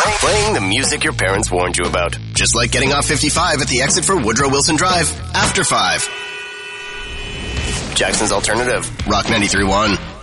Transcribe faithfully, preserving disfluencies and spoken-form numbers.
Playing the music your parents warned you about. Just like getting off fifty-five at the exit for Woodrow Wilson Drive. After five. Jackson's Alternative. Rock ninety-three point one.